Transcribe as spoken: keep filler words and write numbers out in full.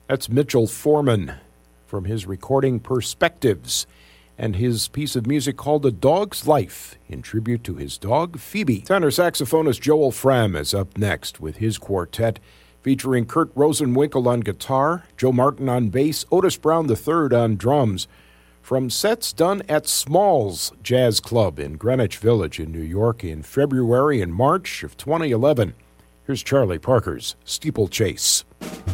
That's Mitchell Foreman from his recording Perspectives and his piece of music called A Dog's Life in tribute to his dog, Phoebe. Tenor saxophonist Joel Fram is up next with his quartet featuring Kurt Rosenwinkel on guitar, Joe Martin on bass, Otis Brown the third on drums. From sets done at Smalls Jazz Club in Greenwich Village in New York in February and March of twenty eleven, here's Charlie Parker's Steeplechase.